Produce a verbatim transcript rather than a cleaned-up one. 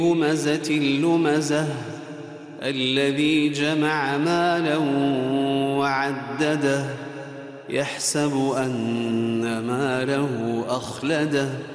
همزة لمزة الذي جمع مالا وعدده يحسب أن ماله أخلده